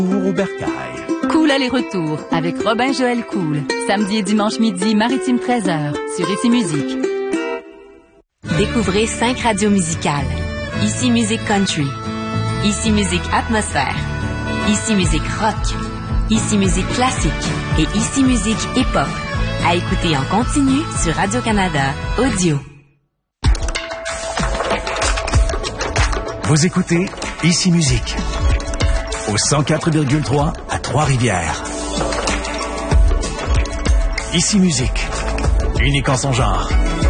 Au bercail. Cool aller-retour avec Robin Joël Cool. Samedi et dimanche midi, Maritime 13h, sur Ici Musique. Découvrez 5 radios musicales. Ici Musique Country. Ici Musique Atmosphère. Ici Musique Rock. Ici Musique Classique. Et Ici Musique Hip-Hop. À écouter en continu sur Radio-Canada Audio. Vous écoutez Ici Musique au 104,3 à Trois-Rivières. Ici Musique, unique en son genre.